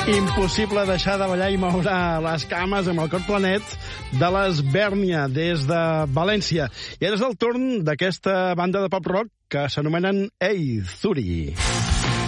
Impossible deixar de ballar i moure les cames amb el Cor Planet de l'Esbèrnia, des de València. I ara és el torn d'aquesta banda de pop-rock que s'anomenen Hey Zuri.